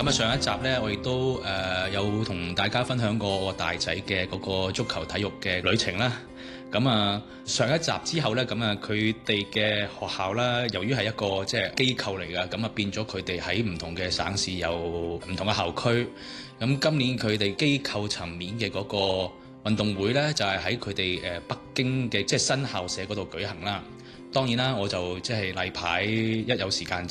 咁啊，上一集呢，我亦都有同大家分享過我大仔嘅嗰個足球體育嘅旅程啦。咁啊，上一集之後呢，咁啊，佢哋嘅學校啦，由於係一個即係機構嚟㗎，咁啊變咗佢哋喺唔同嘅省市有唔同嘅校區。咁今年佢哋機構層面嘅嗰個運動會呢，就係喺佢哋北京嘅即係新校舍嗰度舉行啦。當然啦，我就即係例牌一有時間